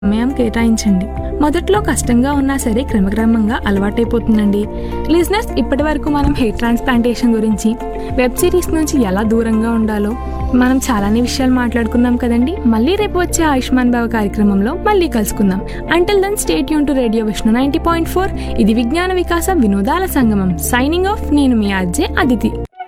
సమయం కేటాయించండి. మొదట్లో కష్టంగా ఉన్నా సరే క్రమక్రమంగా అలవాటైపోతుందండి. లిజనర్స్, ఇప్పటి వరకు మనం హెయిర్ ట్రాన్స్ప్లాంటేషన్ గురించి, వెబ్ సిరీస్ నుంచి ఎలా దూరంగా ఉండాలో మనం చాలానే విషయాలు మాట్లాడుకున్నాం కదండి. మళ్ళీ రేపు వచ్చే ఆయుష్మాన్ భవ కార్యక్రమంలో మళ్ళీ కలుసుకుందాం. Until then stay tune to radio Vishnu 90.4. ఇది విజ్ఞాన వికాస వినోదాల సంగమం. Signing off. నేను మీ ఆర్జే అదితి.